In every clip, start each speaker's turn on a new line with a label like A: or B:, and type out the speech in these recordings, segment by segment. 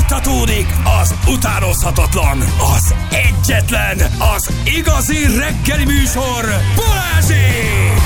A: Folytatódik az utánozhatatlan, az egyetlen, az igazi reggeli műsor, Balázsék!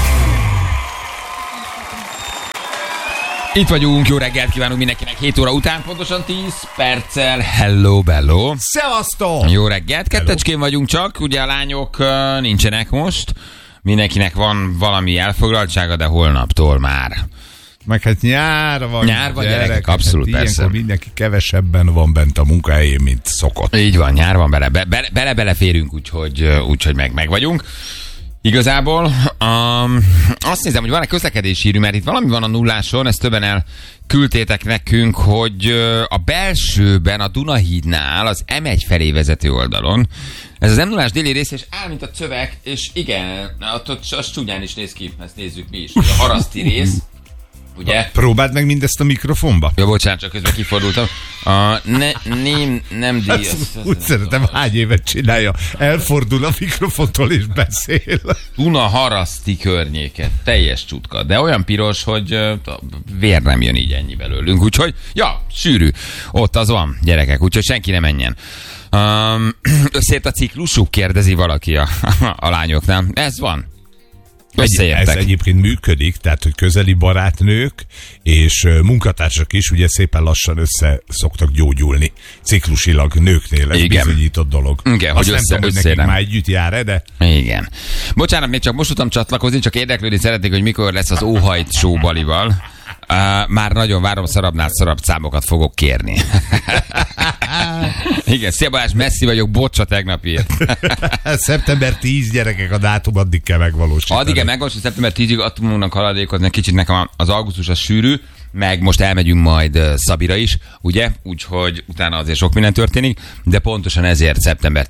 B: Itt vagyunk, jó reggelt kívánunk mindenkinek 7 óra után, pontosan 10 perccel. Hello, bello.
C: Szevasztok!
B: Jó reggelt, kettecskén vagyunk csak, ugye a lányok nincsenek most. Mindenkinek van valami elfoglaltsága, de holnaptól már.
C: Meg hát nyár van.
B: Nyár van, gyerekek, abszolút,
C: hát
B: persze.
C: Ilyenkor mindenki kevesebben van bent a munkahelyén, mint szokott.
B: Így van, nyár van, beleférünk, úgyhogy meg vagyunk. Igazából azt nézem, hogy van-e közlekedési hírű, mert itt valami van a nulláson, ezt többen elküldtétek nekünk, hogy a belsőben, a Dunahídnál, az M1 felé vezető oldalon, ez az M0-ás déli rész, és áll, mint a cövek, és igen, az csúnyán is néz ki, ezt nézzük mi is, a haraszti rész, ugye?
C: Próbáld meg mindezt a mikrofonba.
B: Jó, bocsánat, csak közben kifordultam. Nem díjas.
C: Úgy szeretem, hány évet csinálja. Elfordul a mikrofontól és beszél.
B: Duna-haraszti környéket, teljes csutka, de olyan piros, hogy vér nem jön így ennyi belőlünk, úgyhogy, ja, sűrű. Ott az van, gyerekek, úgyhogy senki ne menjen. Összeért a ciklusuk, kérdezi valaki a lányoknál. Ez van.
C: Ez egyébként működik, tehát hogy közeli barátnők és munkatársak is ugye szépen lassan össze szoktak gyógyulni. Ciklusilag nőknél ez bizonyított dolog.
B: Igen,
C: azt
B: hogy
C: nem tudom, hogy nekik már együtt jár-e, de...
B: Igen. Bocsánat, még csak most tudtam csatlakozni, csak érdeklődni szeretnék, hogy mikor lesz az Óhajt show Balival. Már nagyon várom, szarabbnál szarabb számokat fogok kérni. Igen, szia Balázs, messzi vagyok, bocs a tegnapiért.
C: Szeptember 10, gyerekek, a dátum addig kell megvalósítani.
B: Addig kell megvalósítani, szeptember 10-ig adtunk haladékozni, kicsit nekem az augusztus az sűrű, meg most elmegyünk majd Szabira is, ugye? Úgyhogy utána azért sok minden történik, de pontosan ezért szeptember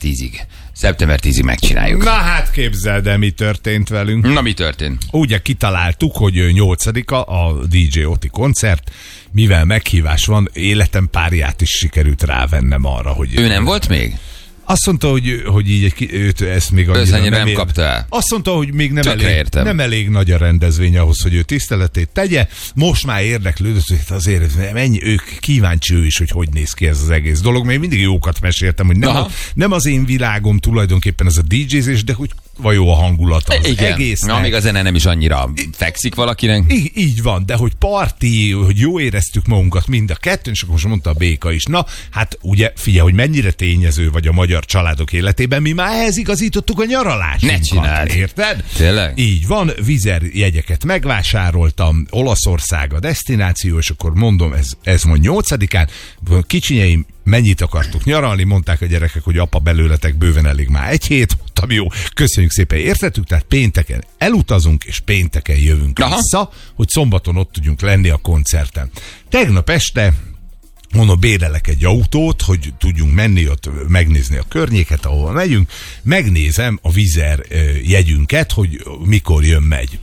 B: 10-ig megcsináljuk.
C: Na hát képzeld el, mi történt velünk.
B: Na, mi történt?
C: Ugye kitaláltuk, hogy 8-a a DJ Oti koncert, mivel meghívás van, életem párját is sikerült rávennem arra, hogy...
B: Ő nem volt még?
C: Azt mondta, hogy így őt ezt még annyira
B: nem kapta el.
C: Azt mondta, hogy még
B: nem
C: elég nagy a rendezvény ahhoz, hogy ő tiszteletét tegye. Most már érdeklődött, hogy azért mennyi, kíváncsi ő is, hogy néz ki ez az egész dolog. Mert én mindig jókat meséltem, hogy nem az én világom tulajdonképpen ez a DJ-zés, de hogy vajon a hangulata az egésznek.
B: Még a zene nem is annyira fekszik valakinek.
C: Így van, de hogy parti, hogy jó éreztük magunkat mind a kettőn, és akkor most mondta a Béka is. Na, hát ugye figyelj, hogy mennyire tényező vagy a magyar családok életében, mi már ehhez igazítottuk a nyaralásunkat.
B: Ne csináld.
C: Érted?
B: Tényleg?
C: Így van, Vizer jegyeket megvásároltam, Olaszország a desztináció, és akkor mondom, ez mond 8-án, kicsinyeim, mennyit akartuk nyaralni, mondták a gyerekek, hogy apa, belőletek bőven elég már egy hét, mondtam, jó, köszönjük szépen, értettük, tehát pénteken elutazunk, és pénteken jövünk vissza, hogy szombaton ott tudjunk lenni a koncerten. Tegnap este mondom, bérelek egy autót, hogy tudjunk menni ott megnézni a környéket, ahol megyünk, megnézem a Vizer jegyünket, hogy mikor megy.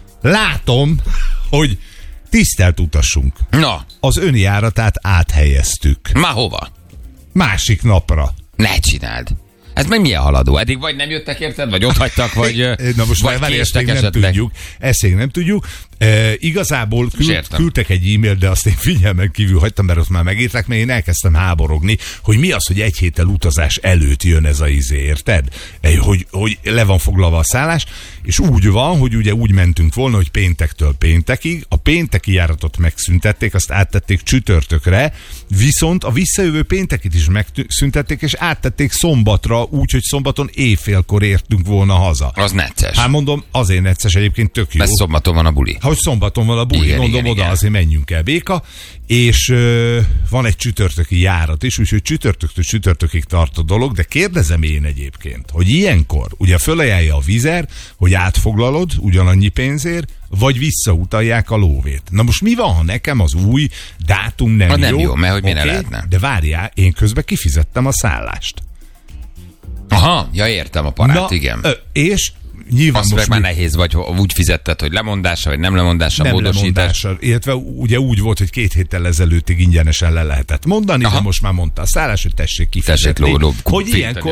C: Látom, hogy tisztelt utassunk.
B: Na.
C: Az önjáratát áthelyeztük.
B: Már hova?
C: Másik napra.
B: Ne csináld. Ez meg milyen haladó? Eddig vagy nem jöttek, érted? Vagy ott hagytak, vagy,
C: na most
B: vagy késtek esetleg?
C: Ezt még nem tudjuk. Igazából küldtek egy e-mail, de azt én figyelmen kívül hagytam, mert ott már megírták, mert én elkezdtem háborogni, hogy mi az, hogy egy héttel utazás előtt jön ez a érted? Hogy le van foglalva a szállás, és úgy van, hogy ugye úgy mentünk volna, hogy péntektől péntekig, a pénteki járatot megszüntették, azt áttették csütörtökre, viszont a visszajövő péntekit is megszüntették, és áttették szombatra, úgyhogy szombaton éjfélkor értünk volna haza.
B: Az necces.
C: Hát mondom, azért necces, egyébként tök jó.
B: Mert szombaton van a buli.
C: Hogy szombaton van a buli,
B: igen,
C: mondom,
B: igen,
C: oda
B: igen.
C: Azért menjünk el, Béka, és van egy csütörtöki járat is, úgyhogy csütörtöktől csütörtökig tart a dolog, de kérdezem én egyébként, hogy ilyenkor ugye fölajánlja a Vizer, hogy átfoglalod ugyanannyi pénzért, vagy visszautalják a lóvét. Na most mi van, ha nekem az új dátum nem jó?
B: Nem jó, mert hogy miért lehetne?
C: De várjál, én közben kifizettem a szállást.
B: Aha, ja értem a parát, igen.
C: És nyilván
B: azt
C: most
B: meg már nehéz, vagy úgy fizetted, hogy lemondása, vagy nem lemondása,
C: nem
B: módosítás.
C: lemondással, illetve ugye úgy volt, hogy 2 héttel ezelőttig ingyenesen le lehetett mondani, de most már mondta a szállás, hogy tessék kifizetni. Hogy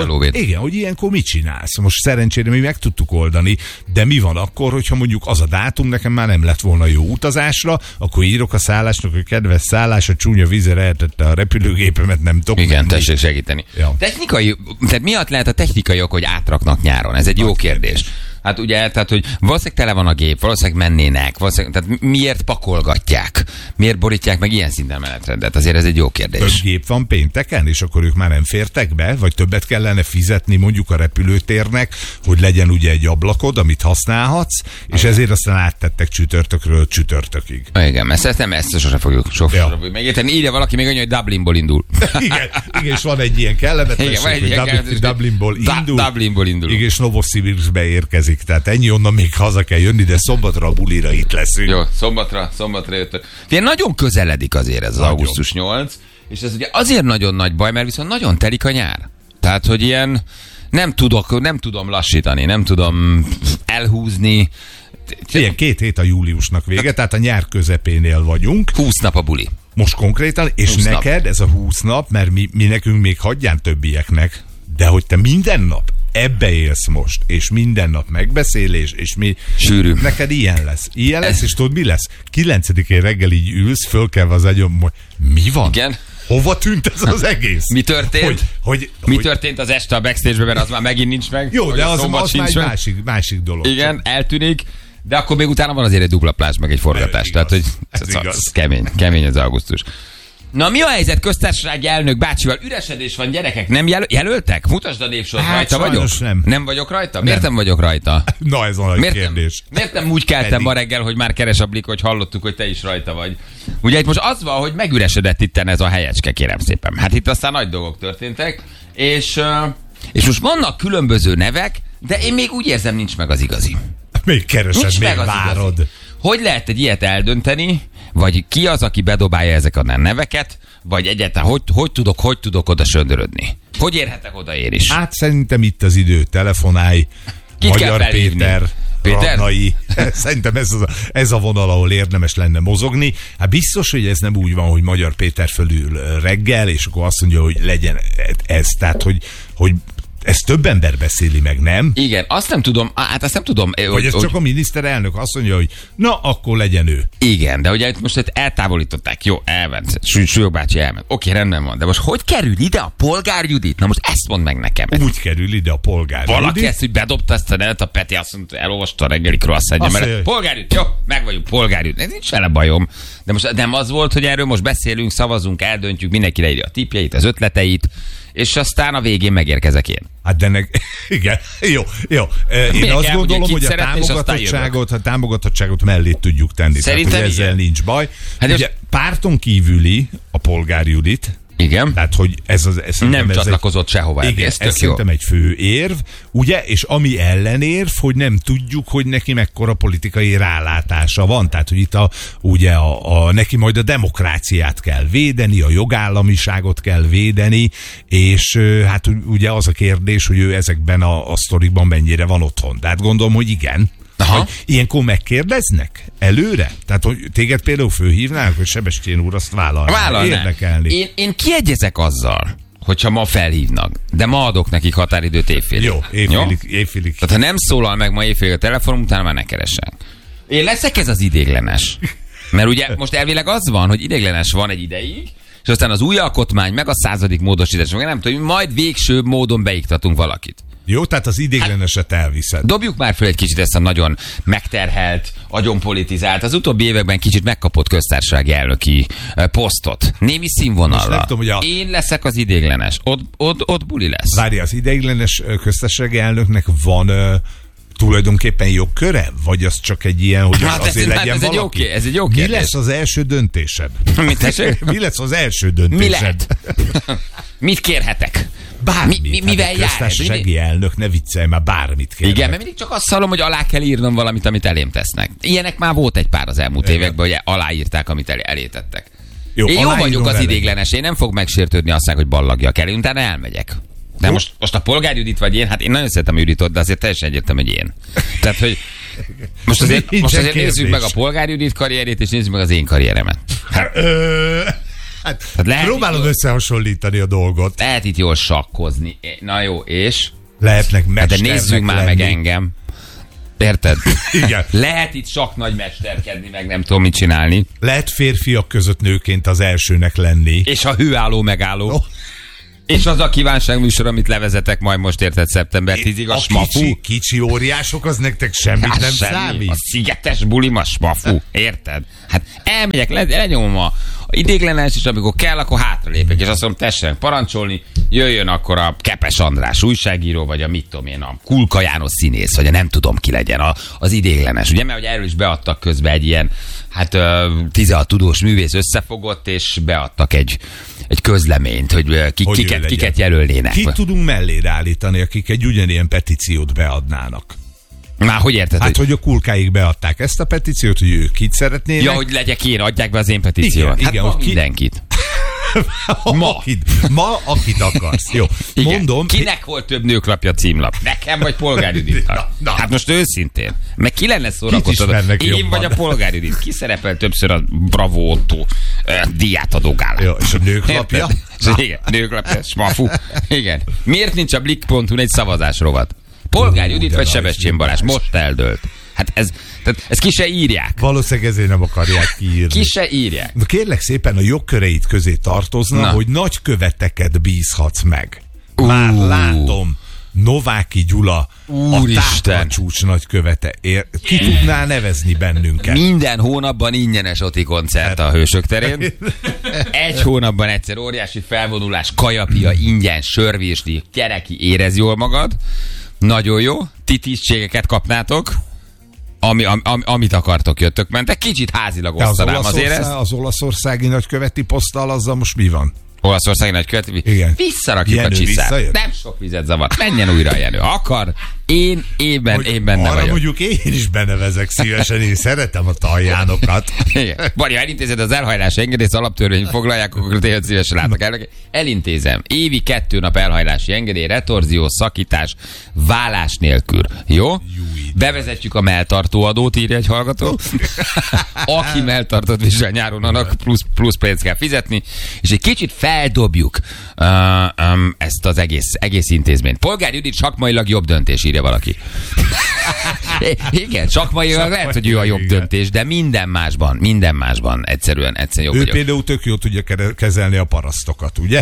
C: ilyenkor mit csinálsz? Most szerencsére mi meg tudtuk oldani, de mi van akkor, hogyha mondjuk az a dátum nekem már nem lett volna jó utazásra, akkor írok a szállásnak, hogy kedves szállás, a csúnya vízre eltette a repülőgépemet, nem tudok.
B: Igen, tessék segíteni.
C: Ja.
B: Technikai, tehát miatt lehet a technikai ok, hogy átraknak nyáron? Ez egy jó kérdés. Hát ugye, tehát, hogy valószínűleg tele van a gép, valószínűleg mennének, tehát miért pakolgatják? Miért borítják meg ilyen szinten menetrendet? Azért ez egy jó kérdés.
C: Több gép van pénteken, és akkor ők már nem fértek be, vagy többet kellene fizetni mondjuk a repülőtérnek, hogy legyen ugye egy ablakod, amit használhatsz, és ezért aztán áttettek csütörtökről csütörtökig.
B: Igen, ezt sose fogjuk megérteni. Írja valaki még annyi, hogy Dublinból indul.
C: Igen, és van egy ilyen kellemetlenség, hogy Dublinból indul. Igen, és Novosibirskbe érkezik. Tehát ennyi, onnan még haza kell jönni, de szombatra a bulira itt leszünk.
B: Jó, szombatra jöttök. Nagyon közeledik azért ez az augusztus 8, és ez ugye azért nagyon nagy baj, mert viszont nagyon telik a nyár. Tehát, hogy ilyen nem tudom lassítani, nem tudom elhúzni.
C: Ilyen 2 hét a júliusnak vége, tehát a nyár közepénél vagyunk.
B: 20 nap a buli.
C: Most konkrétan, és neked ez a 20 nap, mert mi nekünk még hagyján többieknek, de hogy te minden nap ebbe élsz most, és minden nap megbeszélés, és mi...
B: Sűrű.
C: Neked ilyen lesz. És tudod, mi lesz? 9-én reggel így ülsz, fölkelve az agyom, hogy mi van?
B: Igen.
C: Hova tűnt ez az egész?
B: Mi történt? Mi történt az este a backstage-ben, mert az már megint nincs meg?
C: Jó, de az már egy másik dolog.
B: Igen, eltűnik, de akkor még utána van azért egy dupla plázs, meg egy forgatás. Tehát, hogy ez kemény az augusztus. Na, mi a helyzet köztársasági elnök bácsival? Üresedés van, gyerekek, nem jelöltek? Mutasd a névsort, rajta vagyok? Nem vagyok rajta? Miért nem vagyok rajta?
C: Na, ez a kérdés.
B: Miért nem úgy keltem ma reggel, hogy már keres a Blik, hogy hallottuk, hogy te is rajta vagy? Ugye itt most az van, hogy megüresedett itten ez a helyecske, kérem szépen. Hát itt aztán nagy dolgok történtek, és most vannak különböző nevek, de én még úgy érzem, nincs meg az igazi.
C: Még keresed, még várod. Igazi.
B: Hogy lehet egy ilyet eldönteni, vagy ki az, aki bedobálja ezeket a neveket, vagy egyáltalán hogy tudok oda söndörödni? Hogy érhetek oda én is?
C: Hát szerintem itt az idő, telefonálj,
B: Kit
C: Magyar Péter, Radnai. Szerintem ez a vonal, ahol érdemes lenne mozogni. Hát biztos, hogy ez nem úgy van, hogy Magyar Péter fölül reggel, és akkor azt mondja, hogy legyen ez. Tehát, hogy ezt több ember beszéli meg, nem?
B: Igen, azt nem tudom.
C: Hogy ez csak a miniszterelnök azt mondja, hogy na, akkor legyen ő.
B: Igen, de ugye most eltávolították. Jó, elment. Súlyog bácsi elment. Oké, rendben van. De most hogy kerül ide a Polgár Judit? Na most ezt mondd meg nekem.
C: Úgy kerül ide a Polgár Judit.
B: Valaki ezt, hogy bedobta ezt a nevet, a Peti azt mondta, elolvasta a reggeli croissantja, mert Polgár Judit, jó, meg vagyunk, Polgár Judit. Nincs vele bajom. De most nem az volt, hogy erről most beszélünk, szavazunk, eldöntjük, mindenki leírja a tippjeit, az ötleteit, és aztán a végén megérkezek én.
C: Hát de igen, jó. Én azt gondolom, hogy a támogatottságot mellé tudjuk tenni.
B: Szerintem
C: tehát, hogy ezzel nincs baj. Hát ugye párton kívüli a Polgár Judit.
B: Igen.
C: Tehát, hogy ez
B: nem csatlakozott sehova.
C: Igen, ez szerintem egy fő érv, ugye, és ami ellenérv, hogy nem tudjuk, hogy neki mekkora politikai rálátása van. Tehát, hogy itt neki majd a demokráciát kell védeni, a jogállamiságot kell védeni, és hát ugye az a kérdés, hogy ő ezekben a sztorikban mennyire van otthon. Tehát gondolom, hogy igen. Hogy ilyenkor megkérdeznek előre? Tehát, hogy téged például fölhívnák, hogy Sebestyén úr azt vállalná érdekelni.
B: Én kiegyezek azzal, hogyha ma felhívnak, de ma adok nekik határidőt évfélig.
C: Jó, évfélig.
B: Tehát ha nem szólal meg ma évfélig a telefonom, utána már ne keressen. Én leszek ez az idéglenes. Mert ugye most elvileg az van, hogy idéglenes van egy ideig, és aztán az új alkotmány, meg a 100. módosítás, meg nem tudom, majd végső módon beiktatunk valakit.
C: Jó, tehát az idégleneset elviszed.
B: Dobjuk már föl egy kicsit ezt a nagyon megterhelt, agyonpolitizált, az utóbbi években kicsit megkapott köztársasági elnöki posztot. Némi színvonalra. Én leszek az idéglenes. Ott buli lesz.
C: Várj, az idéglenes köztársasági elnöknek van tulajdonképpen jogköre? Vagy az csak egy ilyen, hogy azért legyen valaki?
B: Ez egy jó kérdés.
C: Mi lesz az első döntésed? Mi lesz az első döntésed?
B: Mi lehet? Mit kérhetek?
C: Bármit.
B: Mivel jár?
C: Köztársasági elnök, ne viccelj, már bármit kérnek.
B: Igen, mert mindig csak azt hallom, hogy alá kell írnom valamit, amit elém tesznek. Ilyenek már volt egy pár az elmúlt években, hogy aláírták, amit elé tettek. Én jó vagyok az idéglenes, én nem fog megsértődni aztán, hogy ballagjak el, utána elmegyek. De most a Polgár Judit vagy én, hát én nagyon szeretem a Juditot, de azért teljesen egyértelmű, hogy én. Tehát, hogy most azért nézzük meg a Polgár Judit karrierét, és nézzük meg az én karrieremet.
C: Hát próbálod összehasonlítani a dolgot.
B: Lehet itt jól sakkozni. Na jó, és?
C: Lehetnek mesternek
B: de nézzük már meg engem. Érted?
C: Igen.
B: Lehet itt sok nagy mesterkedni, meg nem tudom mit csinálni.
C: Lehet férfiak között nőként az elsőnek lenni.
B: És a hőálló megálló. Oh. És az a kívánságműsor, amit levezetek majd most, érted, szeptember 10-ig, a smafu.
C: Kicsi óriások, az nektek semmit nem számít.
B: A szigetes bulim a smafu, érted? Hát elmegyek, lenyomom a idéglenes, és amikor kell, akkor hátralépek, és azt mondom, tessenek parancsolni, jöjjön akkor a Kepes András újságíró, vagy a mit tudom én, a Kulka János színész, vagy a nem tudom ki legyen az idéglenes. Ugye, mert hogy erről is beadtak közben egy ilyen, 16 tudós művész összefogott, és beadtak egy közleményt, hogy kiket jelölnének.
C: Kit tudunk mellére állítani, akik egy ugyanilyen petíciót beadnának?
B: Már hogy érted?
C: Hát, hogy a Kulkáig beadták ezt a petíciót, hogy ők kit szeretnének.
B: Ja, hogy legyek én, adják be az én petíciót.
C: Igen,
B: hát
C: hogy
B: mindenkit.
C: Ma, akit akarsz. Jó,
B: igen.
C: Mondom.
B: Kinek volt több nőklapja címlap? Nekem vagy Polgár Juditnak? Hát most őszintén. Meg ki lenne szórakoztató? Én vagy a Polgár Judit. Ki szerepel többször a Bravo Otto díjátadó gálán?
C: Jó, és a nőklapja?
B: Igen, nőklapja, smafu. Igen. Miért nincs a Blick.hu egy szavazás rovat? Polgár Judit vagy Sebestyén Balázs? Most eldőlt. Hát ez ki se írják.
C: Valószínűleg ezért nem akarják kiírni.
B: Ki se írják.
C: De kérlek szépen, a jogköreit közé tartozna, hogy nagyköveteket bízhatsz meg. Már látom. Nováki Gyula,
B: Úristen.
C: A táplacsúcs nagykövete. Ki tudná nevezni bennünket?
B: Minden hónapban ingyenes Oti koncert a Hősök terén. Egy hónapban egyszer óriási felvonulás, kajapia, ingyen, sörvésli, gyereki, érez jól magad. Nagyon jó. Ti tisztségeket kapnátok. Amit akartok, jöttök, mentek. Kicsit házilag osztanám azért ezt.
C: Az olaszországi nagyköveti poszttal, azzal most mi van?
B: Olaszországi nagykövet, visszarakjuk
C: Jenő
B: a csiszát.
C: Visszajött?
B: Nem sok vizet zavar. Menjen újra a Jenő. Akar. Én benne
C: arra
B: vagyok.
C: Mondjuk én is benevezek szívesen, én szeretem a taljánokat.
B: Bari, ha elintézed az elhajlási engedélyt, alaptörvény foglalják, akkor tényleg szívesen látok el. Elintézem. Évi 2 nap elhajlási engedély, retorzió, szakítás, vállás nélkül. Jó? Bevezetjük a melltartóadót, írja egy hallgató. Aki melltartót visel nyáron, annak plusz pénzt kell fizetni, és egy kicsit feldobjuk ezt az egész intézményt. Polgár Judit sakmailag jobb döntés, írja valaki. Igen, sakmailag lehet, hogy ő a jobb döntés, de minden másban egyszerűen jobb
C: ő
B: vagyok.
C: például tök jól tudja kezelni a parasztokat, ugye?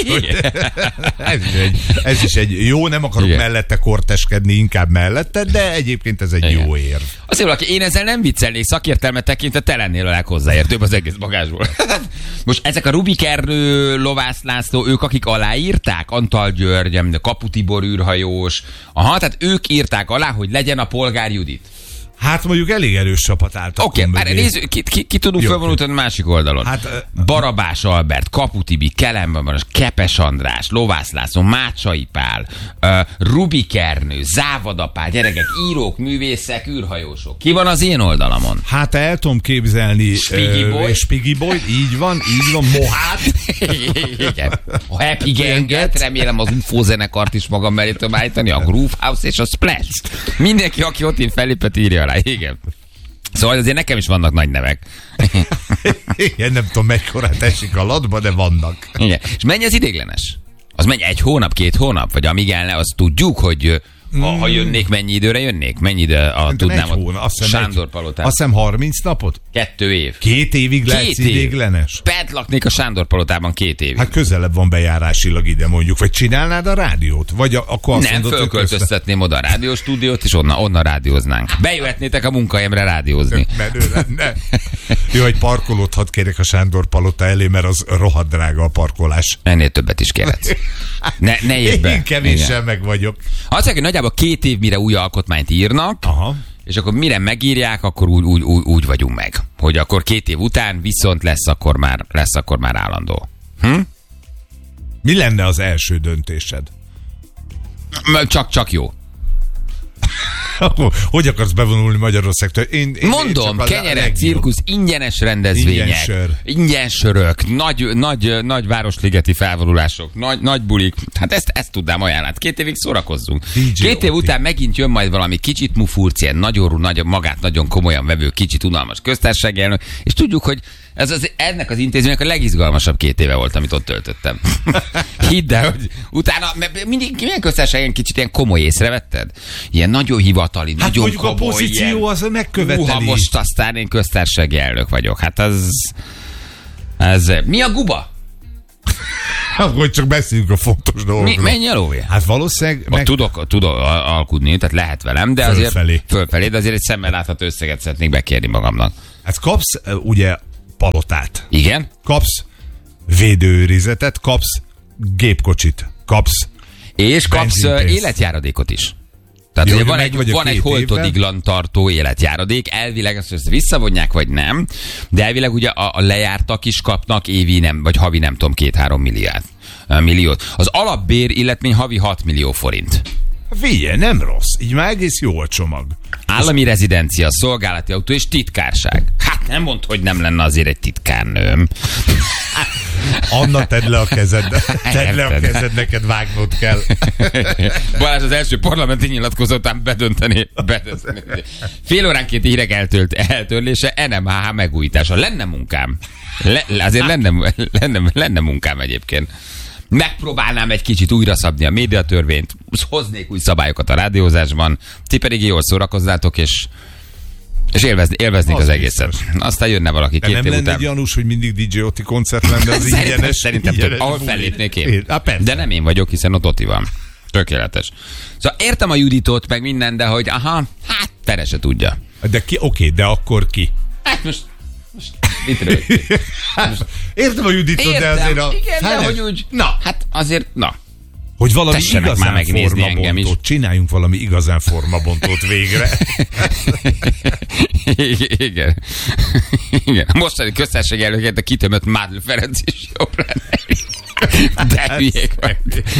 C: Ez is egy jó, nem akarok mellette korteskedni, inkább mellette, de egyébként ez egy jó érv.
B: Azért valaki, én ezzel nem viccelnék, szakértelmet tekintve te lennél a leghozzáértőbb az egész bagázsból. Most ezek a Rubik Ernő, Lovász László, ők akik aláírták, Antal György, Kapu Tibor űrhajós, tehát ők írták alá, hogy legyen a Polgár Judit.
C: Hát mondjuk elég erős csapat álltak.
B: Oké, nézzük, ki tudunk felvonulni a másik oldalon. Hát, Barabás Albert, Kapu Tibi, Kelemben, Kepes András, Lovász László, Mácsai Pál, Rubik Ernő, Závada Pál, gyerekek, írók, művészek, űrhajósok. Ki van az én oldalamon?
C: Hát el tudom képzelni
B: Spiggy
C: Boy, így van, Mohát.
B: Igen. A Happy Ganget, remélem az UFO zenekart is magam mellé tudom állítani, a Groove House és a Splash. Mindenki, aki ott fellépett, írja alá. Igen. Szóval azért nekem is vannak nagy nevek.
C: Igen, nem tudom, mekkorát esik a latba, de vannak.
B: Igen. És mennyi az idéglenes? Az mennyi 1 hónap, 2 hónap? Vagy amíg el ne, azt tudjuk, hogy ha jönnék, mennyi időre jönnék? Mennyi ide tudnám ott? Sándor Palotán.
C: Azt hiszem 30 napot?
B: 2 év.
C: 2 évig lehetsz idéglenes?
B: Bent laknék a Sándor Palotában 2 évig.
C: Hát közelebb van bejárásilag ide mondjuk. Vagy csinálnád a rádiót? Vagy akkor azt
B: nem, fölköltöztetném oda a rádióstúdiót, és onnan rádióznánk. Bejöhetnétek a munkahelyemre rádiózni.
C: Menő lenne. Jó, egy parkolót hadd kérek a Sándor Palota elé, mert az rohadt drága a parkolás.
B: Ennél többet is kérhetsz. Ne jöjj be.
C: Én kevéssel meg vagyok.
B: Azt mondják, hogy nagyjából 2 év mire új alkotmányt írnak, és akkor mire megírják, akkor úgy vagyunk meg. Hogy akkor 2 év után viszont lesz akkor már állandó.
C: Mi lenne az első döntésed?
B: Csak jó.
C: Hogy akarsz bevonulni Magyarországtól?
B: Mondom, kenyerek, cirkusz, ingyenes rendezvények, ingyen sörök, nagy városligeti felvonulások, nagy bulik. Hát ezt tudnám ajánlani. 2 évig szórakozzunk. 2 év után megint jön majd valami kicsit mufurc, ilyen magát nagyon komolyan vevő, kicsit unalmas köztársasági elnök, és tudjuk, hogy ennek az intézménynek a legizgalmasabb 2 éve volt, amit ott töltöttem. Hidd el, hogy utána mindig milyen köztársasági kicsit ilyen komoly észrevetted? Ilyen nagyon hivatali, hát nagyon komoly.
C: A pozíció ilyen, az megköveteli.
B: Most aztán én köztársasági elnök vagyok. Hát ez mi a guba?
C: Hogy csak beszéljünk a fontos dolgokról.
B: Menj el, Óvé?
C: Hát valószínűleg...
B: Tudok alkudni, tehát lehet velem, de fölfelé, de azért egy szemmel látható összeget szeretnék bekérni magamnak.
C: Hát kapsz ugye palotát.
B: Igen?
C: Kapsz védőőrizetet, kapsz gépkocsit, kapsz
B: és kapsz életjáradékot is. Tehát jó, ugye van egy holtodiglan tartó életjáradék, elvileg ezt visszavonják, vagy nem, de elvileg ugye a lejártak is kapnak évi nem, vagy havi nem tudom, 2-3 milliót. Az alapbér illetmény havi 6 millió forint.
C: Figyelj, nem rossz. Így már egész jó a csomag.
B: Állami rezidencia, szolgálati autó és titkárság. Hát nem mondd, hogy nem lenne azért egy titkárnőm.
C: Anna, tedd le a kezed. Tedd le a kezed, neked vágnod kell.
B: Balázs az első parlamenti nyilatkozatán bedönteni. Fél óránként hírek eltörlése, NMHH megújítása. Lenne munkám. Azért lenne munkám egyébként. Megpróbálnám egy kicsit újra szabni a médiatörvényt, hoznék új szabályokat a rádiózásban, ti pedig jól szórakozzátok, és élveznék az egészet. Biztos. Aztán jönne valaki 2 év után.
C: Nem lenne gyanús, hogy mindig DJ Oti koncert lenne az ingyenes?
B: Szerintem több, ahol fellépnék én. De nem én vagyok, hiszen ott Oti van. Tökéletes. Szóval értem a Juditot, meg minden, de hogy hát Tere se tudja.
C: De oké, de akkor ki?
B: Hát most mit rögtünk?
C: Értem a Juditot, de azért a...
B: Igen, de hogy úgy... Hát azért,
C: hogy valami
B: tessenek már megnézni engem is.
C: Csináljunk valami igazán formabontót végre.
B: Igen. Mostani köztársasági elnökért a kitömött Mádl Ferenc is jobb lenne. De hülyék vagy.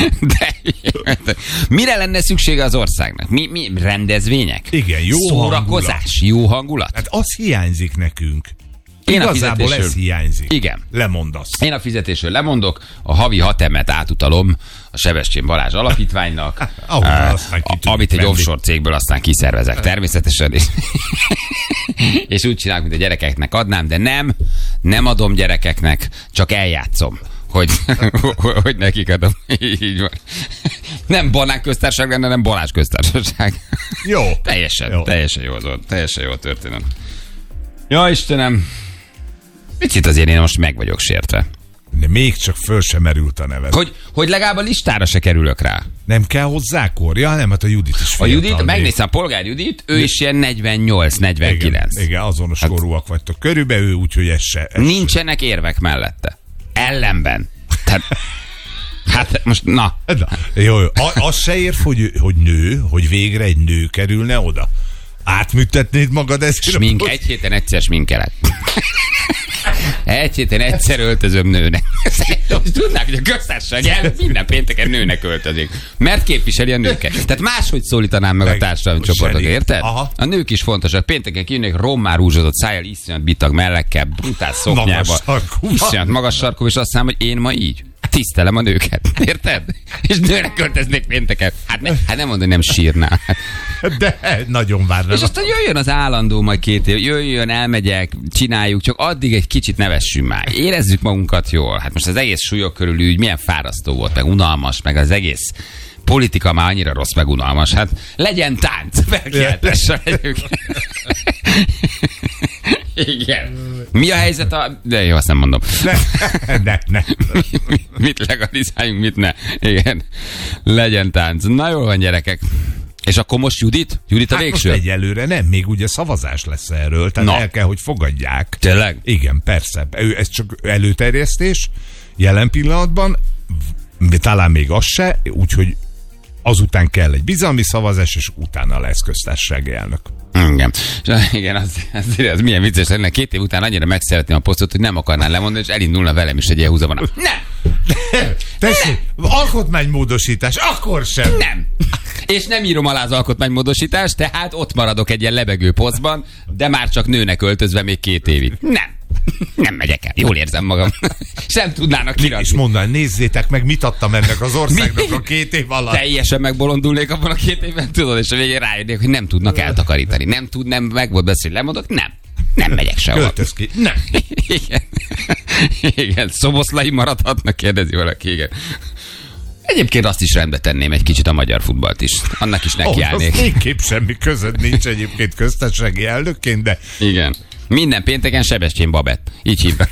B: Mire lenne szüksége az országnak? Mi rendezvények?
C: Igen, jó
B: szórakozás, hangulat. Jó hangulat.
C: Hát az hiányzik nekünk.
B: Én
C: igazából ez hiányzik.
B: Igen.
C: Lemondasz.
B: Én a fizetésről lemondok, a havi 6 emet átutalom a Sebestyén Balázs alapítványnak, amit egy offshore cégből aztán kiszervezek természetesen, és úgy csinálok, mint a gyerekeknek adnám, de nem adom gyerekeknek, csak eljátszom. Hogy nekik adom. Így van. Nem Banán köztársaság lenne, nem Balázs köztársaság.
C: Jó.
B: Teljesen jó az volt. Teljesen jó a történet. Ja, Istenem. Picit azért én most meg vagyok sértve.
C: De még csak föl sem merült a neved.
B: Hogy legalább a listára se kerülök rá.
C: Nem kell hozzá kor? Ja, nem, hát a Judit is fiatal.
B: A Judit, megnézem, Polgár Judit, ő is ilyen 48-49.
C: Igen, azonos korúak vagytok körülbelül, úgyhogy ez se.
B: Nincsenek érvek mellette. Ellenben. Tehát, hát most,
C: Jó. Az se érv, hogy nő, hogy végre egy nő kerülne oda. Átműtetnéd magad ezt?
B: Smink, egy héten egyszer sminkelek. Egy héten egyszer öltözöm nőnek. Tudnák, hogy a köztársaság elnök minden pénteken nőnek öltözik. Mert képviseli a nőket. Tehát máshogy szólítanám meg a társadalmi csoportot, érted? Aha. A nők is fontosak. Pénteken kijönnek rommá rúzsozott szájjal, iszonyat bitag mellekkel, brutál szoknyába, iszonyat magas sarkú, és azt mondom, hogy én ma így tisztelem a nőket. Érted? És nőnek öltöznék pénteken. Hát nem mondom, hogy nem sírnál.
C: De nagyon várnám.
B: És aztán jöjjön az állandó majd 2 év, jöjjön, elmegyek, csináljuk, csak addig egy kicsit nevessünk már. Érezzük magunkat jól. Hát most az egész súlyok körül ügy milyen fárasztó volt, meg unalmas, meg az egész politika már annyira rossz, meg unalmas. Hát legyen tánc, felkiáltással egyébként. Igen. Mi a helyzet De jó, azt nem mondom.
C: Ne.
B: Mit legalizáljunk, mit ne. Igen. Legyen tánc. Na jól van, gyerekek. És akkor most Judit a végső?
C: Most egyelőre nem, még ugye szavazás lesz erről, tehát el kell, hogy fogadják.
B: Tényleg?
C: Igen, persze. Ez csak előterjesztés jelen pillanatban, talán még az se, úgyhogy azután kell egy bizalmi szavazás, és utána lesz köztársasági elnök.
B: Igen, az milyen vicces lenne. 2 év után annyira megszeretném a posztot, hogy nem akarnál lemondani, és elindulna velem is egy ilyen húzavonal. Nem!
C: Tessék, alkotmánymódosítás, akkor sem!
B: Nem! És nem írom alá az alkotmánymódosítást, tehát ott maradok egy ilyen lebegő posztban, de már csak nőnek öltözve még 2 évig. Nem megyek el. Jól érzem magam. Sem tudnának kirakni.
C: És mondaná, nézzétek meg, mit adtam ennek az országnak a 2 év alatt.
B: Teljesen megbolondulnék abban a 2 évben, tudod, és a végén rájönnék, hogy nem tudnak eltakarítani. Nem meg volt beszélni, lemondok, nem megyek sehova.
C: Költöz ki. Nem.
B: Igen, szoboszlai maradhatnak, kérdezi valaki, igen. Egyébként azt is rendbe tenném egy kicsit a magyar futballt is. Annak is nekiállnék.
C: Az végképp semmi között nincs egyébként köztársasági elnökként, de...
B: Igen. Minden pénteken Sebestyén Babett. Így hívnak.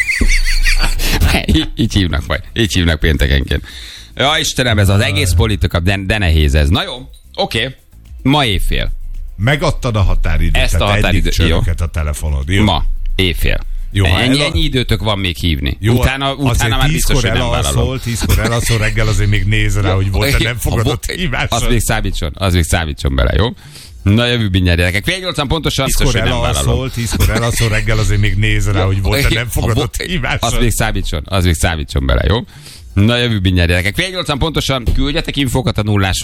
B: Így hívnak majd. Így hívnak péntekenként. Ja, Istenem, ez az egész politika, de nehéz ez. Na jó, oké. Ma éjfél.
C: Megadtad a határidőt.
B: Ezt a határidőt, jó.
C: A telefonod. Jó.
B: Ma éjfél. Jó, ennyi időtök van még hívni.
C: Jó,
B: utána már biztos, hogy nem vállalom.
C: 10-kor elalszol, reggel azért még néz rá, hogy volt, nem fogadott hívásra.
B: Az még számítson bele, jó? Na, jövő mindjárt gyerekek. Fél 8 pontosan biztos, hogy nem vállalom.
C: 10-kor elalszol, reggel azért még néz rá, hogy volt, nem fogadott hívásra.
B: Az még számítson bele, jó? Na, jövő mindjárt gyerekek. Fél 8 pontosan küldjetek infókat a nullásról.